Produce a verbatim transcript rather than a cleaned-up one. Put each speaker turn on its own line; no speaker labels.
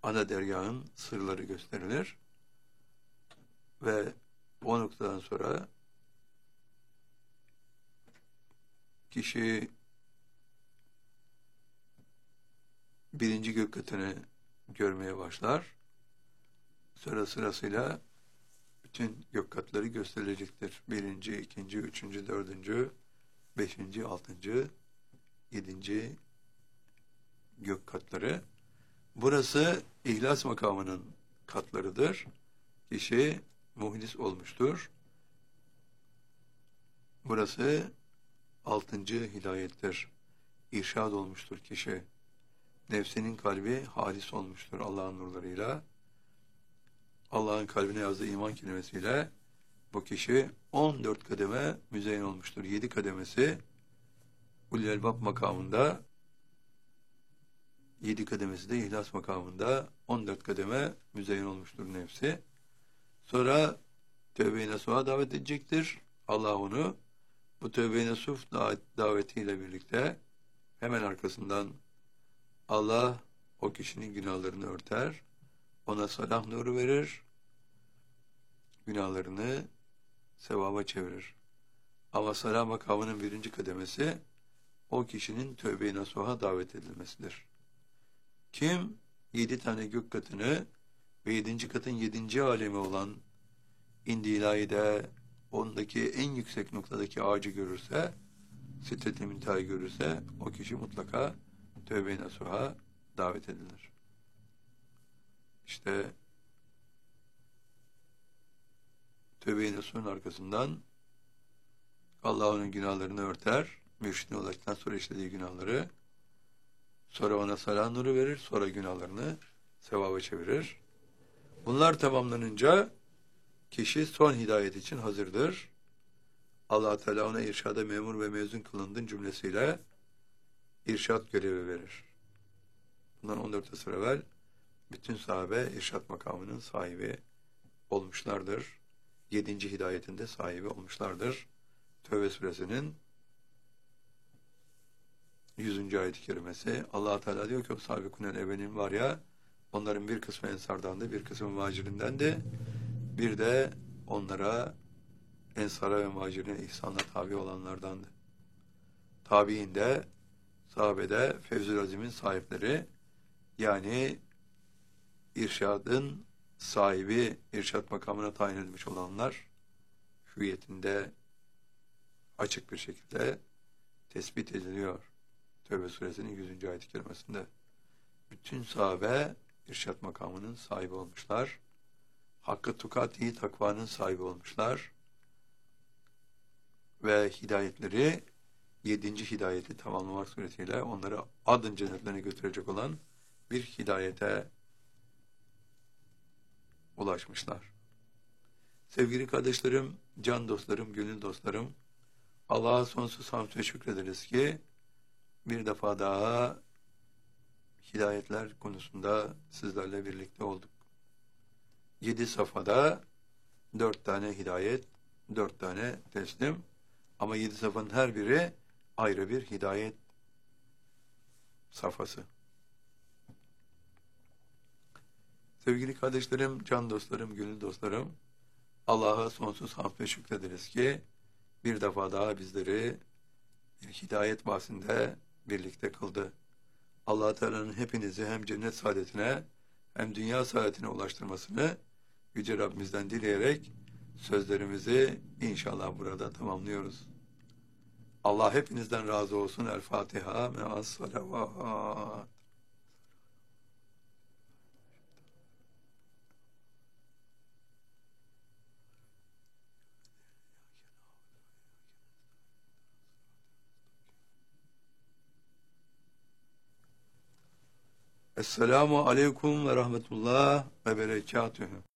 ana dergahın sırları gösterilir. Ve o noktadan sonra kişi birinci gök katını görmeye başlar. Sıra sırasıyla bütün gök katları gösterilecektir. Birinci, ikinci, üçüncü, dördüncü, beşinci, altıncı, yedinci gök katları. Burası ihlas makamının katlarıdır. Kişi muhlis olmuştur. Burası altıncı hidayettir. İrşad olmuştur kişi. Nefsinin kalbi halis olmuştur Allah'ın nurlarıyla. Allah'ın kalbine yazdığı iman kelimesiyle bu kişi on dört kademe müzeyyen olmuştur. yedi kademesi Ulul Elbab makamında, yedi kademesi de ihlas makamında, on dört kademe müzeyyen olmuştur nefsi. Sonra tövbe-i nasuha davet edecektir. Allah onu bu tövbe-i nasuh davetiyle birlikte hemen arkasından Allah o kişinin günahlarını örter, ona salah nuru verir, günahlarını sevaba çevirir. Ama salah makamının birinci kademesi o kişinin tövbe-i nasuha davet edilmesidir. Kim yedi tane gök katını ve yedinci katın yedinci alemi olan İndi İlahi'de ondaki en yüksek noktadaki ağacı görürse, Sidret-i Münteha'yı görürse o kişi mutlaka tövbe-i nasuha davet edilir. İşte tövbe-i nasuhun arkasından Allah onun günahlarını örter, mürşidine ulaştıktan sonra işlediği günahları, sonra ona salah nuru verir, sonra günahlarını sevaba çevirir. Bunlar tamamlanınca kişi son hidayet için hazırdır. Allah Teala ona irşada memur ve mezun kılındın cümlesiyle irşat görevi verir. Bundan on dört asır evvel bütün sahabe irşat makamının sahibi olmuşlardır. Yedinci hidayetinde sahibi olmuşlardır. Tevbe suresinin yüzüncü ayet-i kerimesi. Allah Teala diyor ki o sabikunel evvelin var ya, onların bir kısmı ensardandı, bir kısmı muhacirindendi. Bir de onlara ensara ve muhacirine ihsanla tabi olanlardandı. Tabi'in de sahabede Fevzül Azim'in sahipleri, yani irşadın sahibi, irşad makamına tayin edilmiş olanlar hüviyetinde açık bir şekilde tespit ediliyor. Tevbe suresinin yüzüncü ayet-i kerimesinde. Bütün sahabe irşad makamının sahibi olmuşlar. Hakkı tukati takvanın sahibi olmuşlar. Ve hidayetleri yedinci hidayeti tamamlamak suretiyle onları adın cennetlerine götürecek olan bir hidayete ulaşmışlar. Sevgili kardeşlerim, can dostlarım, gönül dostlarım, Allah'a sonsuz hamd ve şükrederiz ki bir defa daha hidayetler konusunda sizlerle birlikte olduk. Yedi safhada dört tane hidayet, dört tane teslim, ama yedi safhanın her biri ayrı bir hidayet safhası. Sevgili kardeşlerim, can dostlarım, gönül dostlarım, Allah'a sonsuz hamd ve şükrederiz ki bir defa daha bizleri bir hidayet bahsinde birlikte kıldı. Allah Teala'nın hepinizi hem cennet saadetine hem dünya saadetine ulaştırmasını Yüce Rabbimizden dileyerek sözlerimizi inşallah burada tamamlıyoruz. Allah hepinizden razı olsun. El Fatiha me'as salavat. Esselamu aleyküm ve rahmetullah ve berekatühü.